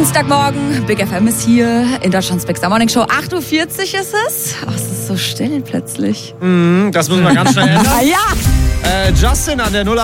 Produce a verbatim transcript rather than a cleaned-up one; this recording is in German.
Dienstagmorgen, Big F M ist hier in Deutschlands Big Star Morning Show. acht Uhr vierzig ist es. Oh, es ist so still plötzlich. Mm, das müssen wir ganz schnell ändern. Ah ja! Äh, Justin an der null